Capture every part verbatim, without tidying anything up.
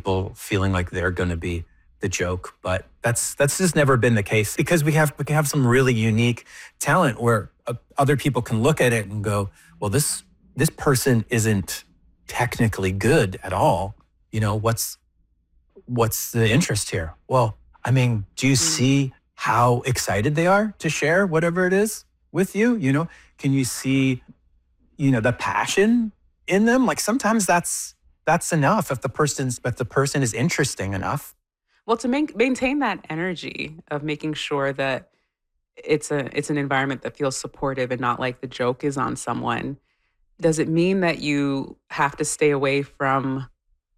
people feeling like they're going to be the joke. But that's that's just never been the case, because we have we can have some really unique talent where uh, other people can look at it and go, well, this this person isn't technically good at all. You know, what's what's the interest here? Well, I mean, do you see how excited they are to share whatever it is with you? You know, can you see, you know, the passion in them? Like sometimes that's that's enough if the person's if the person is interesting enough. Well, to main maintain that energy of making sure that it's a it's an environment that feels supportive and not like the joke is on someone, does it mean that you have to stay away from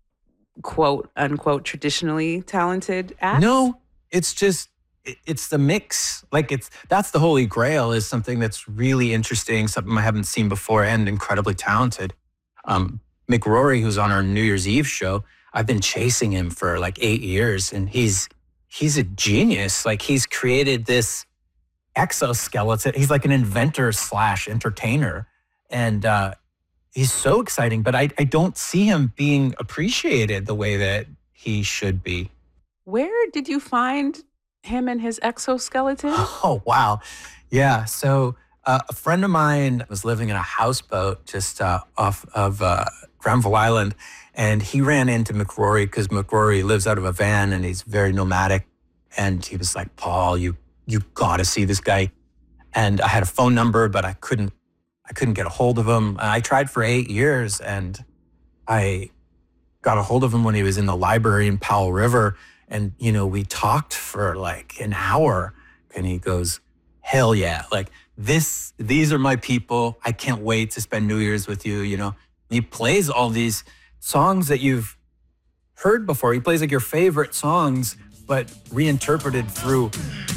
quote unquote traditionally talented acts? No, it's just it- it's the mix. Like it's that's the holy grail, is something that's really interesting, something I haven't seen before, and incredibly talented. Um, McRory, who's on our New Year's Eve show, I've been chasing him for like eight years, and he's he's a genius. Like he's created this exoskeleton. He's like an inventor slash entertainer, and uh, he's so exciting. But I I don't see him being appreciated the way that he should be. Where did you find him and his exoskeleton? Oh, wow. Yeah. So uh, a friend of mine was living in a houseboat just uh, off of uh, Granville Island, and he ran into McRory because McRory lives out of a van and he's very nomadic. And he was like, Paul, you you got to see this guy. And I had a phone number, but I couldn't I couldn't get a hold of him. And I tried for eight years, and I got a hold of him when he was in the library in Powell River. And, you know, we talked for like an hour, and he goes, hell yeah. Like this, these are my people. I can't wait to spend New Year's with you. You know, he plays all these songs that you've heard before. He plays like your favorite songs, but reinterpreted through